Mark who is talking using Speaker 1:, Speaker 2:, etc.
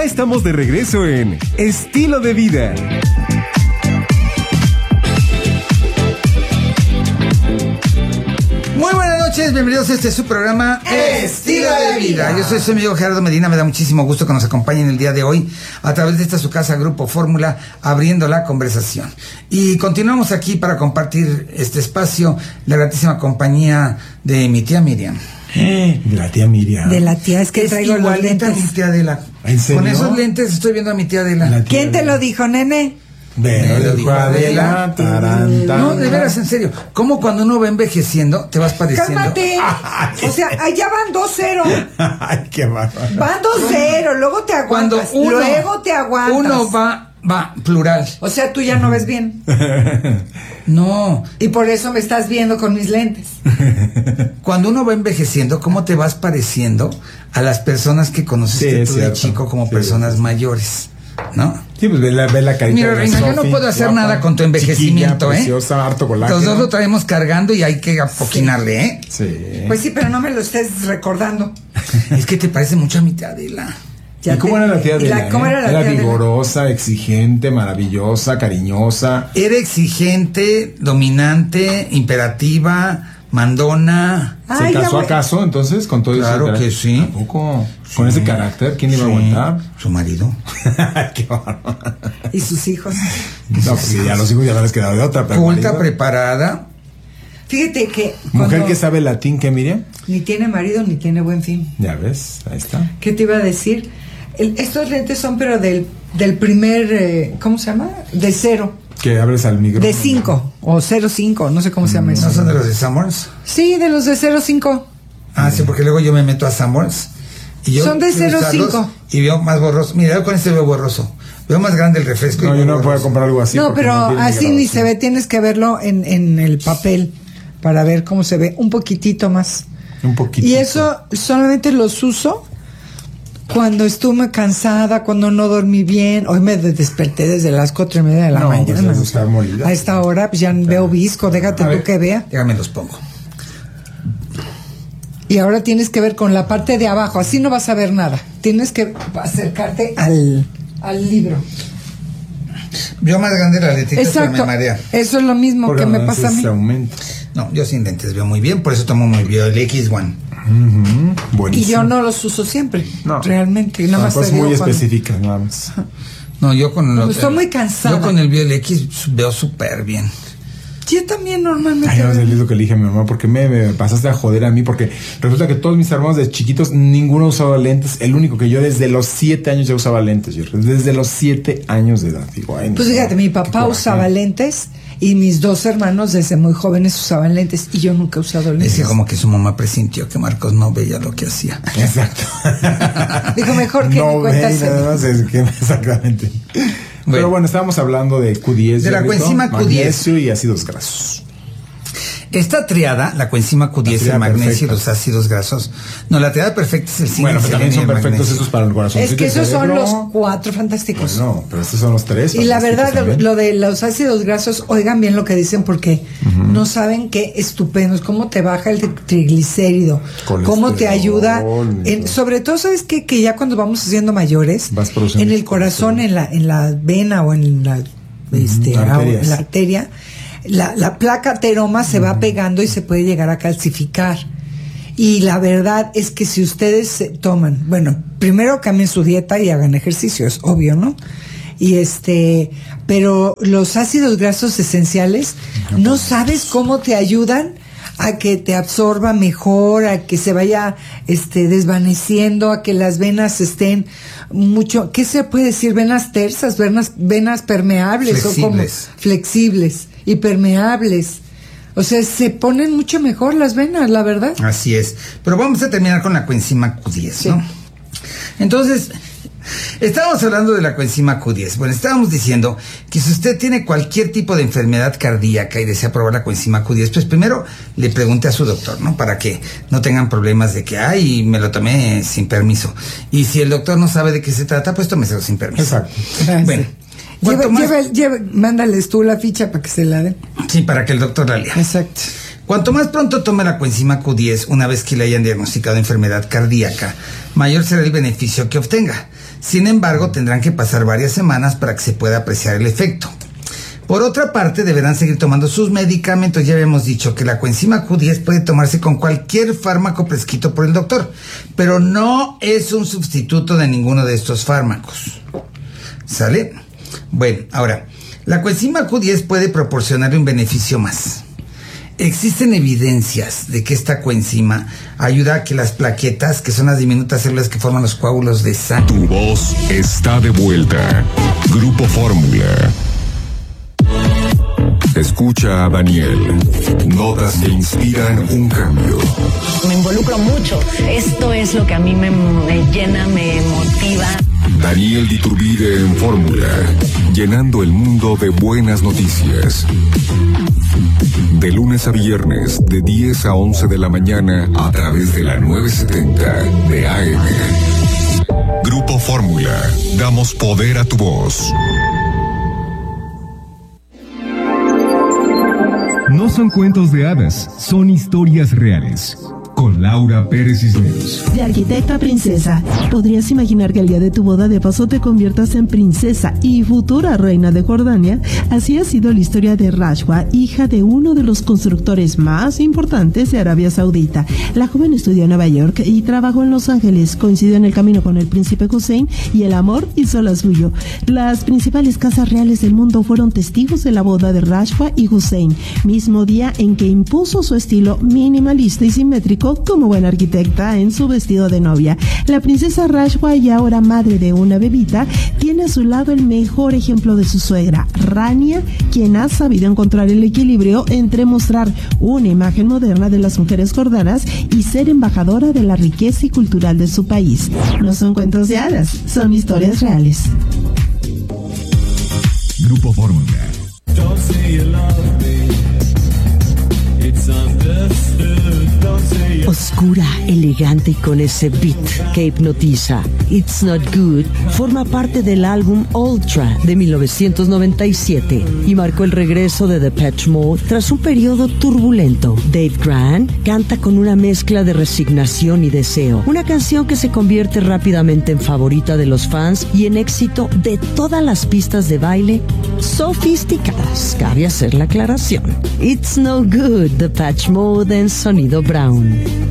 Speaker 1: Ya estamos de regreso en Estilo de Vida.
Speaker 2: Muy buenas noches, bienvenidos a este su programa Estilo de Vida. Yo soy su amigo Gerardo Medina, me da muchísimo gusto que nos acompañen el día de hoy a través de esta su casa Grupo Fórmula, abriendo la conversación. Y continuamos aquí para compartir este espacio, la gratísima compañía de mi tía Miriam.
Speaker 3: De la tía Miriam.
Speaker 4: De la tía, es que traigo los lentes.
Speaker 2: Mi tía Adela.
Speaker 3: ¿En serio?
Speaker 2: Con esos lentes estoy viendo a mi tía Adela.
Speaker 4: ¿Quién te lo dijo, nene?
Speaker 2: Me lo dijo Adela. No, de veras,
Speaker 3: veras.
Speaker 2: en serio. ¿Cómo cuando uno va envejeciendo te vas padeciendo?
Speaker 4: ¡Cálmate! O sea, allá van 2-0.
Speaker 3: Ay, qué bárbaro.
Speaker 4: Van 2-0, luego te aguantas. Luego te aguantas.
Speaker 2: Uno va plural.
Speaker 4: O sea, tú ya no ves bien.
Speaker 2: No.
Speaker 4: Y por eso me estás viendo con mis lentes.
Speaker 2: Cuando uno va envejeciendo, ¿cómo te vas pareciendo a las personas que conociste tú de chico como personas mayores? ¿No?
Speaker 3: Sí, pues ve la carita.
Speaker 2: Mira, Reina, yo no puedo hacer nada con tu envejecimiento,
Speaker 3: chiquilla, preciosa, harto colágeno.
Speaker 2: Los dos lo traemos cargando y hay que apoquinarle, ¿eh?
Speaker 3: Sí.
Speaker 4: Pues sí, pero no me lo estés recordando.
Speaker 2: Es que te parece mucho a mi tía Adela.
Speaker 3: ¿Y cómo era la tía Adela?
Speaker 4: ¿Cómo era la tía Adela?
Speaker 3: Vigorosa, exigente, maravillosa, cariñosa.
Speaker 2: Era exigente, dominante, imperativa, mandona.
Speaker 3: ¿Se casó acaso entonces con todo
Speaker 2: Claro
Speaker 3: ese
Speaker 2: que sí.
Speaker 3: ¿A poco? ¿Con ese carácter? ¿Quién iba a aguantar?
Speaker 2: Su marido.
Speaker 3: Qué bárbaro.
Speaker 4: Y sus hijos.
Speaker 3: No, pues sí, a los hijos ya no les quedaba de otra. Pero
Speaker 2: Culta,
Speaker 3: marido.
Speaker 2: Preparada.
Speaker 4: Fíjate que
Speaker 3: Mujer que sabe latín, ¿qué, Miriam?
Speaker 4: ni tiene marido ni tiene buen fin.
Speaker 3: Ya ves, ahí está.
Speaker 4: ¿Qué te iba a decir? Estos lentes son pero del primer, ¿cómo se llama? De 0.
Speaker 3: Que abres al micrófono.
Speaker 4: De 5 o 0.5, no sé cómo se llama eso.
Speaker 2: ¿No son de los de Sanborns?
Speaker 4: Sí, de los de 0.5.
Speaker 2: Ah, sí, porque luego yo me meto a Sanborns. Y yo
Speaker 4: Son de
Speaker 2: quiero usarlos
Speaker 4: 0.5.
Speaker 2: Y veo más borroso. Mira, yo con este veo borroso. Veo más grande el refresco.
Speaker 3: No,
Speaker 2: y
Speaker 3: yo
Speaker 2: veo
Speaker 3: no puedo
Speaker 2: borroso.
Speaker 3: comprar algo así.
Speaker 4: No,
Speaker 3: porque
Speaker 4: pero
Speaker 3: tiene
Speaker 4: así ni
Speaker 3: grabación.
Speaker 4: se ve, tienes que verlo en el papel para ver cómo se ve, un poquitito más.
Speaker 3: Un poquito.
Speaker 4: Y eso solamente los uso cuando estuve cansada, cuando no dormí bien. Hoy me desperté desde las 4:30 de la
Speaker 3: No, pues
Speaker 4: mañana.
Speaker 3: eso está molida.
Speaker 4: A esta hora pues ya veo visco, déjate
Speaker 2: A
Speaker 4: tú
Speaker 2: ver,
Speaker 4: que vea.
Speaker 2: Déjame los pongo.
Speaker 4: Y ahora tienes que ver con la parte de abajo, así no vas a ver nada. Tienes que acercarte al libro.
Speaker 2: Veo más grande la letrita, pero me
Speaker 4: Exacto,
Speaker 2: marea.
Speaker 4: eso es lo mismo
Speaker 3: Porque
Speaker 4: que me
Speaker 3: además
Speaker 4: pasa a mí.
Speaker 3: se aumenta.
Speaker 2: No, yo sin lentes veo muy bien, por eso tomo muy bien el X1.
Speaker 3: Buenísimo.
Speaker 4: Y yo no los uso siempre,
Speaker 3: No.
Speaker 4: realmente. Nada más
Speaker 3: Cosas
Speaker 4: te digo
Speaker 3: muy
Speaker 4: cuando-
Speaker 3: específicas, nada más.
Speaker 2: No, yo con
Speaker 4: Cuando estoy muy cansada.
Speaker 2: Yo con el Biel X veo súper bien.
Speaker 4: Yo también normalmente.
Speaker 3: Ay, no sé, es lo que le dije a mi mamá, porque me pasaste a joder a mí, porque resulta que todos mis hermanos de chiquitos, ninguno usaba lentes, el único que yo desde los 7 años ya usaba lentes, yo desde los 7 años de edad, digo, ay, no,
Speaker 4: Pues fíjate, mi papá
Speaker 3: qué coraje.
Speaker 4: usaba lentes y mis 2 hermanos desde muy jóvenes usaban lentes y yo nunca he usado lentes.
Speaker 2: Decía como que su mamá presintió que Marcos no veía lo que hacía.
Speaker 3: Exacto.
Speaker 4: Digo, mejor que
Speaker 3: no
Speaker 4: ni cuenta
Speaker 3: ve,
Speaker 4: se
Speaker 3: nada
Speaker 4: dio.
Speaker 3: más es que exactamente. Pero bueno, estábamos hablando de Q10.
Speaker 2: De la
Speaker 3: Rito,
Speaker 2: coenzima Q10.
Speaker 3: magnesio y ácidos grasos.
Speaker 2: Esta triada, la coenzima Q10,
Speaker 3: La triada
Speaker 2: el magnesio y
Speaker 3: perfecta.
Speaker 2: los ácidos grasos. No, la triada perfecta es el zinc,
Speaker 3: Bueno, pero también son
Speaker 2: selenio y el
Speaker 3: perfectos
Speaker 2: magnesio.
Speaker 3: estos para el corazón.
Speaker 4: Es que esos son los 4 fantásticos.
Speaker 3: Bueno, pero estos son los 3.
Speaker 4: Y la verdad, lo de los ácidos grasos, oigan bien lo que dicen porque no saben qué estupendos, cómo te baja el triglicérido, cómo te ayuda, sobre todo, ¿sabes qué? Que ya cuando vamos siendo mayores,
Speaker 3: Vas produciendo
Speaker 4: en el corazón, en la vena o en la, en la arteria, la placa ateroma se va pegando y se puede llegar a calcificar. Y la verdad es que si ustedes toman, bueno, primero cambien su dieta y hagan ejercicio, es obvio, ¿no? Y pero los ácidos grasos esenciales, no sabes cómo te ayudan a que te absorba mejor, a que se vaya desvaneciendo, a que las venas estén mucho, ¿qué se puede decir? Venas tersas, venas permeables,
Speaker 2: Flexibles.
Speaker 4: o como flexibles y permeables. O sea, se ponen mucho mejor las venas, la verdad.
Speaker 2: Así es. Pero vamos a terminar con la coenzima Q10, ¿no? Entonces, estábamos hablando de la coenzima Q10. Bueno, estábamos diciendo que si usted tiene cualquier tipo de enfermedad cardíaca y desea probar la coenzima Q10, pues primero le pregunte a su doctor, ¿no? Para que no tengan problemas de que, ay, me lo tomé sin permiso. Y si el doctor no sabe de qué se trata, pues tómeselo sin permiso.
Speaker 3: Exacto.
Speaker 2: Bueno. ¿Cuánto más?
Speaker 4: Mándales tú la ficha para que se la den.
Speaker 2: Sí, para que el doctor la lea.
Speaker 4: Exacto.
Speaker 2: Cuanto más pronto tome la coenzima Q10, una vez que le hayan diagnosticado enfermedad cardíaca, mayor será el beneficio que obtenga. Sin embargo, tendrán que pasar varias semanas para que se pueda apreciar el efecto. Por otra parte, deberán seguir tomando sus medicamentos. Ya habíamos dicho que la coenzima Q10 puede tomarse con cualquier fármaco prescrito por el doctor, pero no es un sustituto de ninguno de estos fármacos. ¿Sale? Bueno, ahora, la coenzima Q10 puede proporcionarle un beneficio más. Existen evidencias de que esta coenzima ayuda a que las plaquetas, que son las diminutas células que forman los coágulos de sangre...
Speaker 1: Tu voz está de vuelta. Grupo Fórmula. Escucha a Daniel. Notas que inspiran un cambio.
Speaker 5: Me involucro mucho. Esto es lo que a mí me llena, me motiva.
Speaker 1: Daniel Iturbide en Fórmula, llenando el mundo de buenas noticias. De lunes a viernes, de 10 a 11 de la mañana, a través de la 970 de AM. Grupo Fórmula, damos poder a tu voz. No son cuentos de hadas, son historias reales. Con Laura Pérez Cisneros.
Speaker 6: De arquitecta a princesa, ¿podrías imaginar que el día de tu boda de paso te conviertas en princesa y futura reina de Jordania? Así ha sido la historia de Rashwa, hija de uno de los constructores más importantes de Arabia Saudita. La joven estudió en Nueva York y trabajó en Los Ángeles. Coincidió en el camino con el príncipe Hussein y el amor hizo la suyo. Las principales casas reales del mundo fueron testigos de la boda de Rashwa y Hussein, mismo día en que impuso su estilo minimalista y simétrico como buena arquitecta en su vestido de novia. La princesa Rashwa, y ahora madre de una bebita, tiene a su lado el mejor ejemplo de su suegra, Rania, quien ha sabido encontrar el equilibrio entre mostrar una imagen moderna de las mujeres jordanas y ser embajadora de la riqueza y cultural de su país. No son cuentos de hadas, son historias reales.
Speaker 1: Grupo Fórmula.
Speaker 7: Oscura, elegante y con ese beat que hipnotiza, It's Not Good forma parte del álbum Ultra de 1997 y marcó el regreso de Depeche Mode tras un periodo turbulento. Dave Grant canta con una mezcla de resignación y deseo, una canción que se convierte rápidamente en favorita de los fans y en éxito de todas las pistas de baile sofisticadas. Cabe hacer la aclaración. It's No Good, Depeche Mode en Sonido Brown.